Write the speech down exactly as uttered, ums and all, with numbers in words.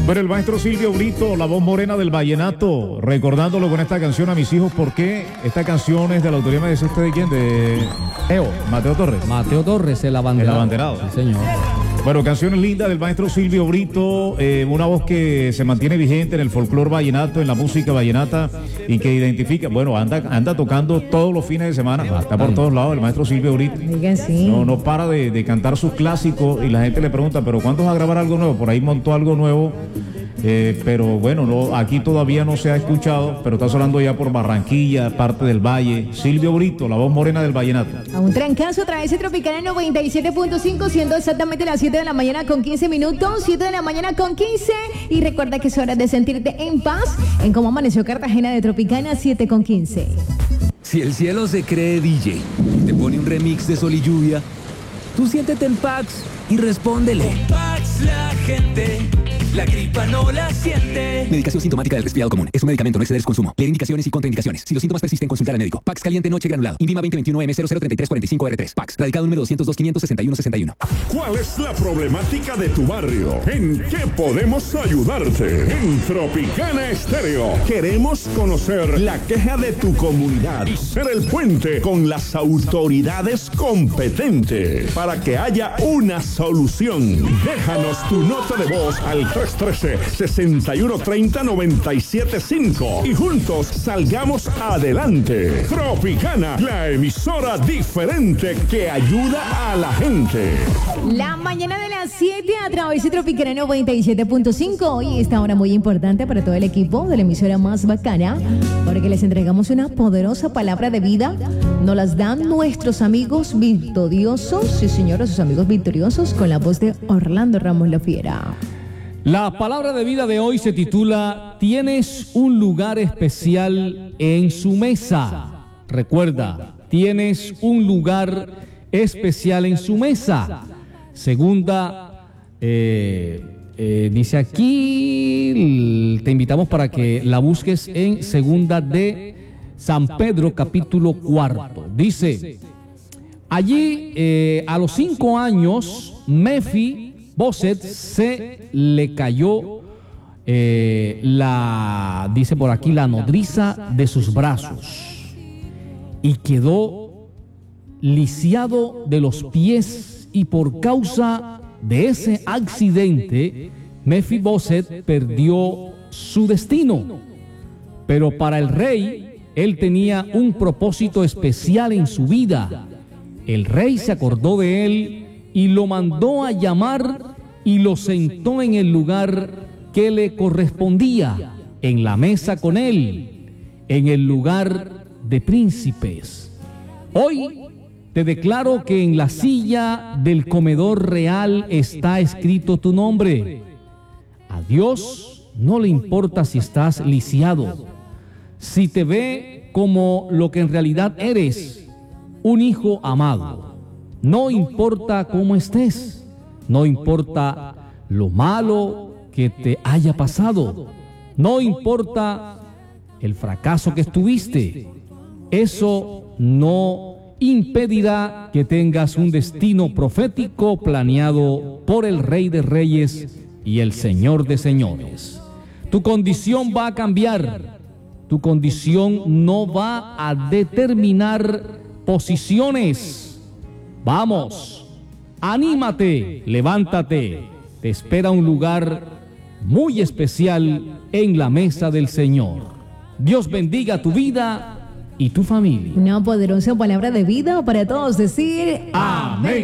Bueno, el maestro Silvio Brito, la voz morena del vallenato, recordándolo con esta canción a mis hijos, porque esta canción es de la autoría, ¿me dice usted de quién? De Eo, Mateo Torres. Mateo Torres, el abanderado. El abanderado. Sí, señor. Bueno, canciones lindas del maestro Silvio Brito, eh, una voz que se mantiene vigente en el folclore vallenato, en la música vallenata, y que identifica, bueno, anda, anda tocando todos los fines de semana, está por todos lados el maestro Silvio Brito. Diga sí. No, no para de, de cantar sus clásicos, y la gente le pregunta, ¿pero cuándo vas a grabar algo nuevo? Por ahí montó algo nuevo. Eh, pero bueno, no, aquí todavía no se ha escuchado, pero está sonando ya por Barranquilla, parte del Valle. Silvio Brito, la voz morena del vallenato. A un trancazo a través de Tropicana noventa y siete punto cinco, siendo exactamente las siete de la mañana con quince minutos, siete de la mañana con quince. Y recuerda que es hora de sentirte en paz en Cómo Amaneció Cartagena de Tropicana, siete con quince. Si el cielo se cree D J y te pone un remix de Sol y Lluvia, tú siéntete en Pax y respóndele. Con Pax la gente, la gripa no la siente. Medicación sintomática del resfriado común. Es un medicamento, no exceder su consumo. Leer indicaciones y contraindicaciones. Si los síntomas persisten, consultar al médico. Pax caliente noche granulado. INVIMA veinte veintiuno M cero cero treinta y tres cuarenta y cinco R tres. Pax. Radicado número doscientos dos quinientos sesenta y uno sesenta y uno. ¿Cuál es la problemática de tu barrio? ¿En qué podemos ayudarte? En Tropicana Estéreo queremos conocer la queja de tu comunidad y ser el puente con las autoridades competentes para que haya una solución. Déjanos tu nota de voz al tres uno tres, seis uno tres cero, nueve siete cinco y juntos salgamos adelante. Tropicana, la emisora diferente que ayuda a la gente. La mañana de las siete a través de Tropicana noventa y siete punto cinco. Hoy esta hora muy importante para todo el equipo de la emisora más bacana, porque les entregamos una poderosa palabra de vida. Nos las dan nuestros amigos victoriosos, sí señores, sus amigos victoriosos, con la voz de Orlando Ramos La Fiera. La palabra de vida de hoy se titula Tienes un lugar especial en su mesa. Recuerda, tienes un lugar especial en su mesa. Segunda, eh, eh, dice aquí, te invitamos para que la busques en Segunda de San Pedro, capítulo cuarto. Dice, allí eh, a los cinco años, Mefi Boset se le cayó eh, la, dice por aquí, la nodriza de sus brazos y quedó lisiado de los pies, y por causa de ese accidente Mefiboset perdió su destino. Pero para el rey, él tenía un propósito especial en su vida. El rey se acordó de él y lo mandó a llamar y lo sentó en el lugar que le correspondía, en la mesa con él, en el lugar de príncipes. Hoy te declaro que en la silla del comedor real está escrito tu nombre. A Dios no le importa si estás lisiado, si te ve como lo que en realidad eres, un hijo amado. No importa cómo estés, no importa lo malo que te haya pasado, no importa el fracaso que estuviste, eso no impedirá que tengas un destino profético planeado por el Rey de Reyes y el Señor de Señores. Tu condición va a cambiar, tu condición no va a determinar posiciones. Vamos, anímate, levántate, te espera un lugar muy especial en la mesa del Señor. Dios bendiga tu vida y tu familia. Una poderosa palabra de vida para todos decir amén.